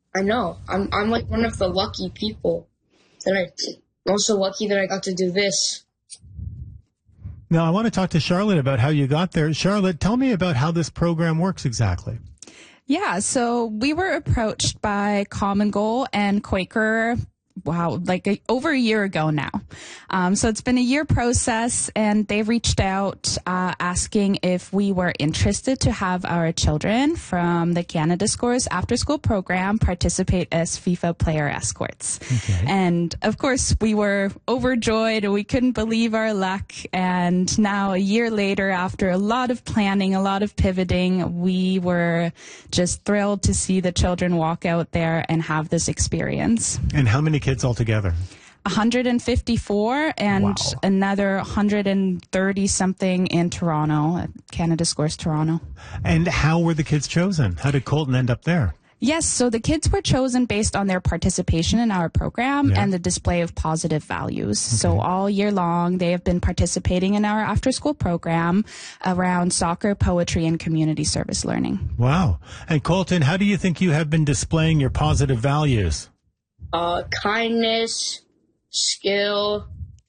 I know. I'm like one of the lucky people I'm also lucky that I got to do this. Now, I want to talk to Charlotte about how you got there. Charlotte, tell me about how this program works exactly. Yeah, so we were approached by Common Goal and Quaker, over a year ago now. So it's been a year process, and they reached out asking if we were interested to have our children from the Canada Scores after-school program participate as FIFA player escorts. Okay. And, of course, we were overjoyed, and we couldn't believe our luck. And now, a year later, after a lot of planning, a lot of pivoting, we were just thrilled to see the children walk out there and have this experience. And how many kids altogether? 154 and wow. Another 130 something in Toronto, at Canada Scores Toronto. And how were the kids chosen? How did Colton end up there? Yes, so the kids were chosen based on their participation in our program and the display of positive values. Okay. So all year long, they have been participating in our after-school program around soccer, poetry, and community service learning. Wow. And Colton, how do you think you have been displaying your positive values? Kindness, skill,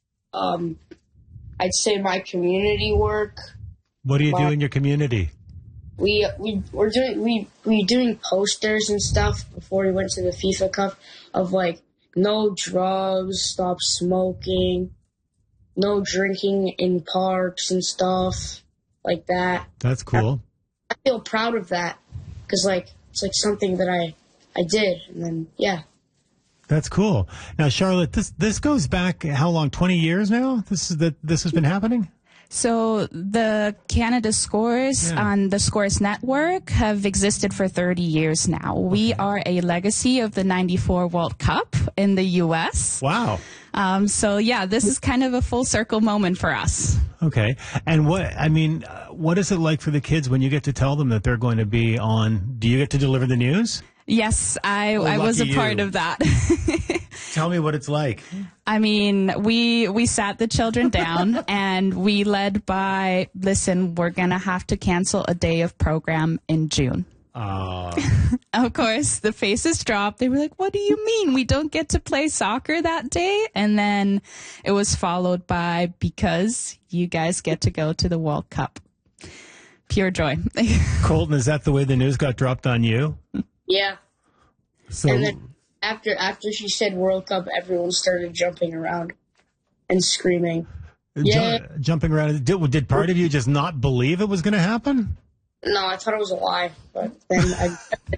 I'd say my community work. What do you do in your community? We're doing posters and stuff before we went to the FIFA Cup of like no drugs, stop smoking, no drinking in parks and stuff like that. That's cool. I feel proud of that because it's like something that I did, and then yeah. That's cool. Now, Charlotte, this goes back how long? 20 years now? This has been happening? So the Canada Scores on the Scores Network have existed for 30 years now. Okay. We are a legacy of the 94 World Cup in the U.S. Wow. So yeah, this is kind of a full circle moment for us. Okay. And what is it like for the kids when you get to tell them that they're going to be on? Do you get to deliver the news? Yes, I was a part of that. Tell me what it's like. I mean, we sat the children down and we led by, listen, we're going to have to cancel a day of program in June. Of course, the faces dropped. They were like, what do you mean? We don't get to play soccer that day? And then it was followed by, because you guys get to go to the World Cup. Pure joy. Colton, is that the way the news got dropped on you? Yeah. So, and then after she said World Cup, everyone started jumping around and screaming. Jumping around. Did part of you just not believe it was going to happen? No, I thought it was a lie, but then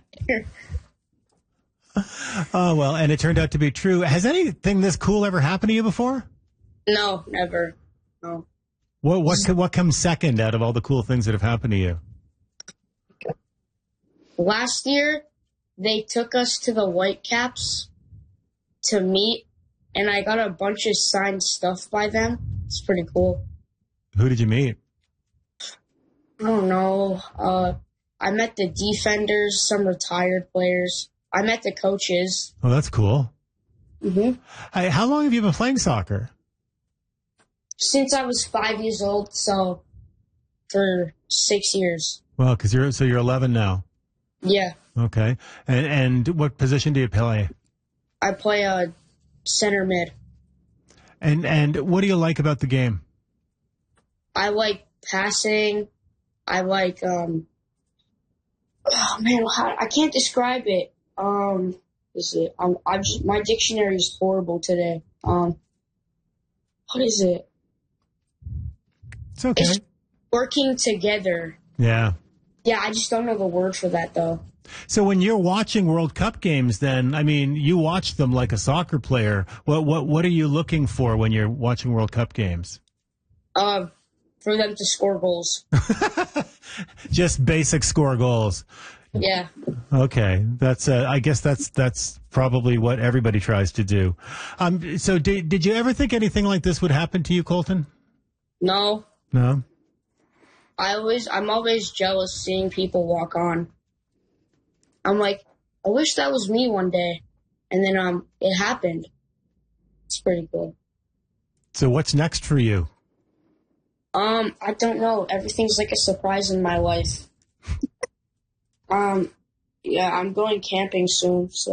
Oh, well, and it turned out to be true. Has anything this cool ever happened to you before? No, never. No. What comes second out of all the cool things that have happened to you? Last year, they took us to the Whitecaps to meet, and I got a bunch of signed stuff by them. It's pretty cool. Who did you meet? I don't know. I met the defenders, some retired players. I met the coaches. Oh, that's cool. Mm-hmm. How long have you been playing soccer? Since I was 5 years old, so for 6 years. Well, because you're 11 now. Yeah. Okay. And what position do you play? I play center mid. And what do you like about the game? I like passing. I like oh man, I can't describe it. Is it? My dictionary is horrible today. What is it? It's okay. It's working together. Yeah. Yeah, I just don't know the word for that, though. So when you're watching World Cup games, then, I mean, you watch them like a soccer player. What are you looking for when you're watching World Cup games? For them to score goals. Just basic score goals. Yeah. Okay. That's, I guess that's probably what everybody tries to do. So did you ever think anything like this would happen to you, Colton? No. No? I'm always jealous seeing people walk on. I'm like, I wish that was me one day. And then it happened. It's pretty cool. So what's next for you? I don't know. Everything's like a surprise in my life. Yeah, I'm going camping soon, so